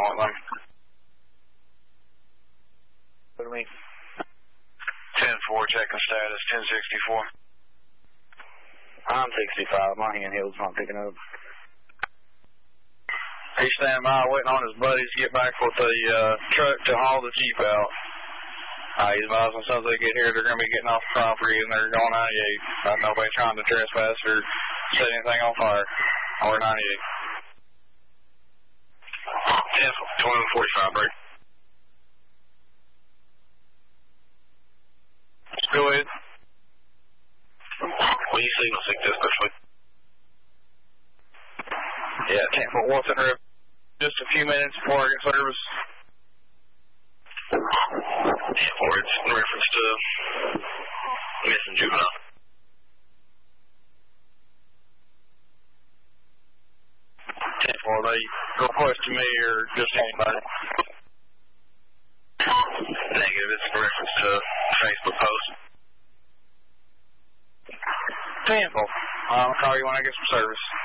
on them. What do you mean? 10-4, checking status, 1064. I'm 65. My handheld's not picking up. He's standing by, waiting on his buddies to get back with the truck to haul the Jeep out. He's advising as soon as they get here, they're going to be getting off the property and they're going 98. Nobody trying to trespass or set anything on fire. Or 98. 10-21-45, break. Go ahead. What do you signal seek this specially? Yeah, 10-4, in there just a few minutes before I get service. 10-4, it's in reference to missing juvenile. 10-4, they requested me or just anybody? Negative, it's in reference to Facebook post. 10-4, I'll call you when I get some service.